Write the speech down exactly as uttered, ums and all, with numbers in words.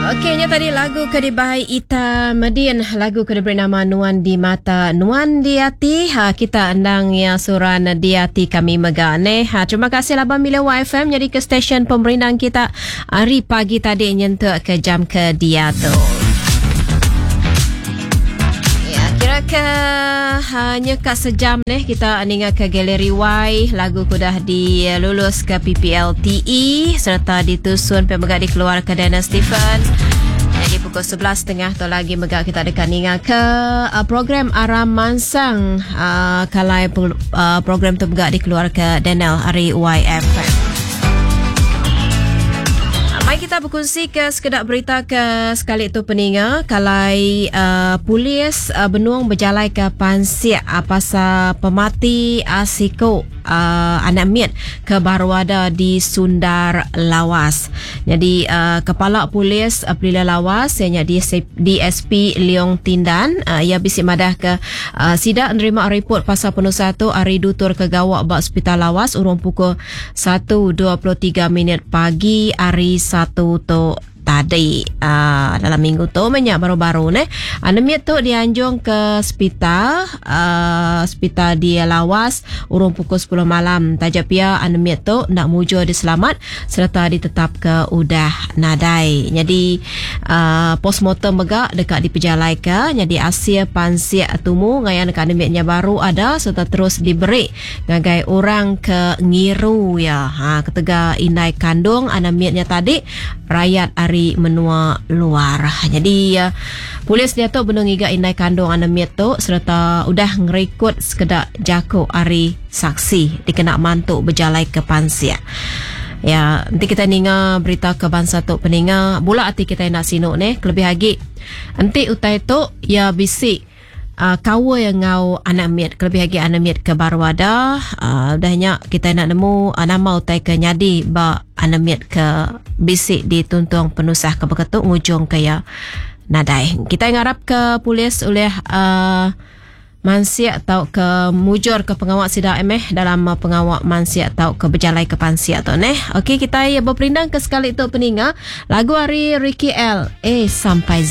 Okeynya tadi lagu Kedibahai Ita Medin, lagu kedua bernama Nuan di Mata Nuan di Hati. Ha, kita andang ya suran di hati kami megane. Ha, terima kasih laban Mila Y F M jadi ke stesen pemerintahan kita hari pagi tadi nyentuk ke jam ke dia tu. Ya, kira ke hanya kat sejam ni kita ningat ke Galeri Y, lagu kudah dilulus ke P P L T E serta ditusun pemegang dikeluar ke Dana Stephen. Jadi pukul sebelas tiga puluh tu lagi megak kita dekat ningat ke uh, program Aram Mansang uh, kalai uh, program tu megak dikeluar ke Daniel hari Y F M. Mari kita berkongsi ke sekedar berita ke sekali itu peninga kalai uh, polis uh, Benuang berjalai ke Pansiak uh, pasal pemati Asiko uh, anak miat ke Baruada di Sundar Lawas. Jadi uh, kepala polis uh, Pelila Lawas ianya D S P Leong Tindan uh, ia bisik madah ke uh, sidak menerima report pasal penuh satu hari dutur ke gawak bak Hospital Lawas urung pukul satu dua puluh tiga minit pagi hari satu tu tadi uh, dalam minggu tu menyak baru-baru ni anemiat tu dianjung ke hospital uh, hospital di Lawas urung pukul sepuluh malam tajap pia anemiat tu nak mujur diselamat serta ditetap ke udah nadai. Jadi uh, postmortem megak dekat di pejalai ke jadi Asia Pansiak tumu ngayan dekat anemiatnya baru ada serta terus diberi ngagai orang ke ngiru ya ha ketega inai kandung anemiatnya tadi rakyat hari menua luar. Jadi uh, polis dia tu benar ngiga inai kandung anemiat tu serta udah ngerekod sekedar jako hari saksi dikena mantuk berjalai ke Pansiak. Ya, nanti kita ninga berita ke bangsa tu peninga bula hati kita nak sinuk ni lebih lagi. Nanti utai tu ya bisik Uh, kawa yang ngau anak miat kelebih lagi anak miat ke Baruada uh, dahnya kita nak nemu uh, nama utai ke nyadi ba anak miat ke bisik di tuntung penusah ke beketuk ngujung ke ya nadai. Kita ngarap ke polis oleh uh, Mansiak atau ke mujur ke pengawal sidak emeh dalam uh, pengawal Mansiak atau ke berjalai ke Pansiak tu neh. Okey kita ya berperindang ke sekali tu peninga lagu hari Ricky L eh sampai